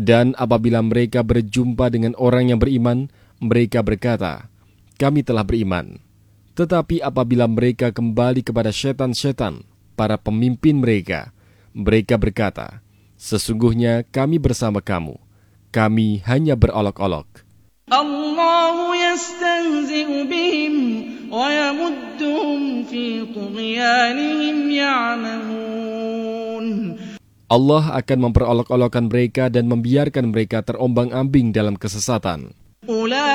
Dan apabila mereka berjumpa dengan orang yang beriman, mereka berkata, "Kami telah beriman." Tetapi apabila mereka kembali kepada setan-setan, para pemimpin mereka, mereka berkata, "Sesungguhnya kami bersama kamu. Kami hanya berolok-olok." Allahu yastahzi'u bihim wa yamudduhum fi tughyanihim ya'mamun. Allah akan memperolok-olokkan mereka dan membiarkan mereka terombang-ambing dalam kesesatan.